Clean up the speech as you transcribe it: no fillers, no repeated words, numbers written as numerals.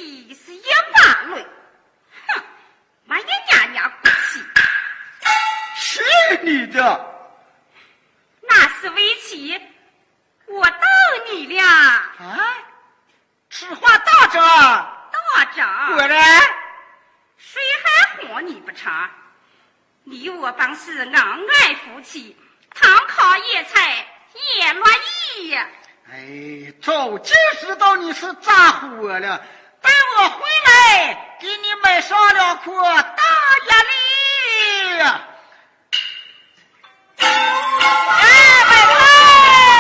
气是一把泪，哼，妈也娘娘不气。 是你的， 那是为妻，我等你了。 啊，此话大着， 大着， 果然， 谁还哄你不成？你我本是恩爱夫妻，堂烤野菜也乐意。 哎，早就知道你是咋唬我了，等我回来给你买上2颗大鸭梨。